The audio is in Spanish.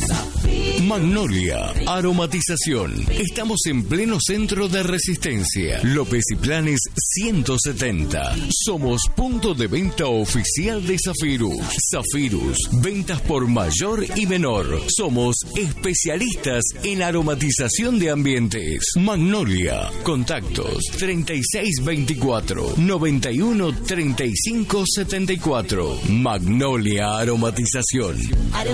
Magnolia Aromatización. Estamos en pleno centro de Resistencia. López y Planes 170. Somos punto de venta oficial de Zafirus. Zafirus, ventas por mayor y menor. Somos especialistas en aromatización de ambientes. Magnolia. Contactos 3624 91 35 74. Magnolia Aromatización.